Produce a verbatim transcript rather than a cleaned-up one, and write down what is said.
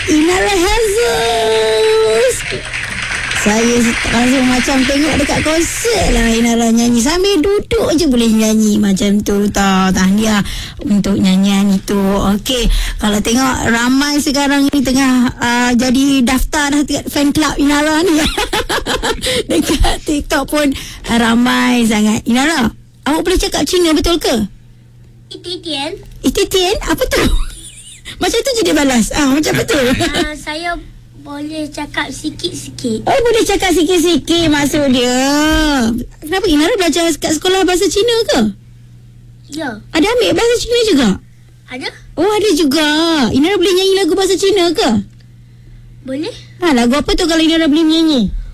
Inara Jesus. Saya rasa macam tengok dekat konsert lah Inara nyanyi. Sambil duduk je boleh nyanyi macam tu tau. Tahniah untuk nyanyian itu. Okey, kalau tengok ramai sekarang ni tengah uh, jadi daftar dah dekat fan club Inara ni. Dekat TikTok pun uh, ramai sangat. Inara, awak boleh cakap Cina betul ke? Ititian. Ititian? Apa tu? Macam tu je dia balas. Ah, macam betul. Uh, saya boleh cakap sikit-sikit. Oh, boleh cakap sikit-sikit maksud dia. Kenapa Inara belajar kat sekolah bahasa Cina ke? Ya. Ada ambil bahasa Cina juga? Ada? Oh, ada juga. Inara boleh nyanyi lagu bahasa Cina ke? Boleh. Ha, lagu apa tu kalau Inara boleh nyanyi?